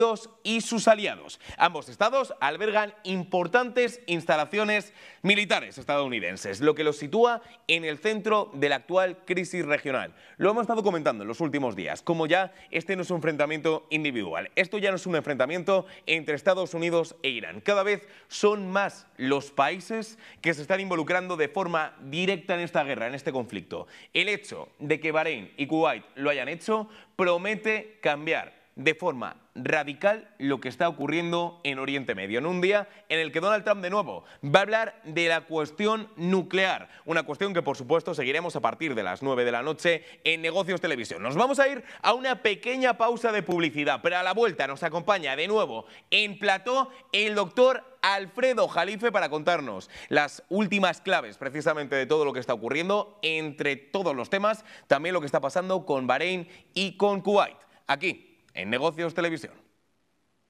y sus aliados. Ambos estados albergan importantes instalaciones militares estadounidenses, lo que los sitúa en el centro de la actual crisis regional. Lo hemos estado comentando en los últimos días, como ya este no es un enfrentamiento individual, esto ya no es un enfrentamiento entre Estados Unidos e Irán. Cada vez son más los países que se están involucrando de forma directa en esta guerra, en este conflicto. El hecho de que Bahrein y Kuwait lo hayan hecho promete cambiar de forma radical lo que está ocurriendo en Oriente Medio, en un día en el que Donald Trump de nuevo va a hablar de la cuestión nuclear, una cuestión que por supuesto seguiremos a partir de las 9 de la noche en Negocios Televisión. Nos vamos a ir a una pequeña pausa de publicidad, pero a la vuelta nos acompaña de nuevo en plató el doctor Alfredo Jalife para contarnos las últimas claves precisamente de todo lo que está ocurriendo entre todos los temas, también lo que está pasando con Bahrein y con Kuwait, aquí en Negocios Televisión.